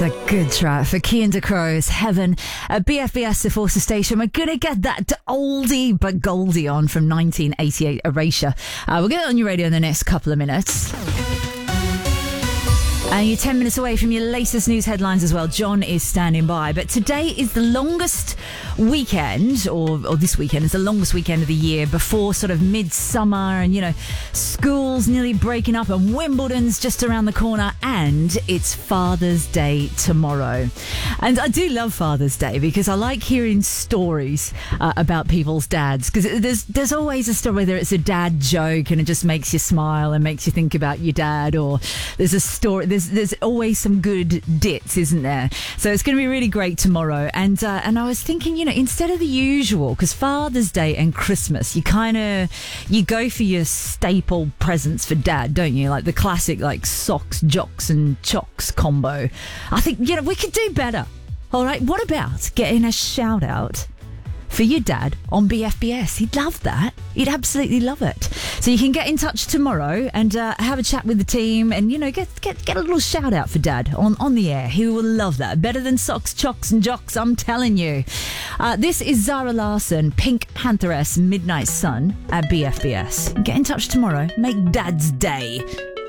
A good track for Cian DeCrow's Heaven at BFBS, the Forces Station. We're going to get that oldie but goldie on from 1988 Erasure. We'll get it on your radio in the next couple of minutes. And you're 10 minutes away from your latest news headlines as well. John is standing by. But today is the longest weekend, or this weekend is the longest weekend of the year before sort of midsummer and, you know, school's nearly breaking up and Wimbledon's just around the corner and it's Father's Day tomorrow. And I do love Father's Day because I like hearing stories about people's dads, because there's always a story, whether it's a dad joke and it just makes you smile and makes you think about your dad, or there's a story, there's always some good dits, isn't there? So it's going to be really great tomorrow. And I was thinking, you know, instead of the usual, because Father's Day and Christmas, you go for your staple presents for dad, don't you? Like the classic, like socks, jocks and chocks combo. I think, you know, we could do better. All right, what about getting a shout out for your dad on BFBS? He'd love that. He'd absolutely love it. So you can get in touch tomorrow and have a chat with the team and, you know, get a little shout out for dad on the air. He will love that. Better than socks, chocks and jocks, I'm telling you. This is Zara Larsson, Pink Pantheress, Midnight Sun at BFBS. Get in touch tomorrow. Make Dad's day.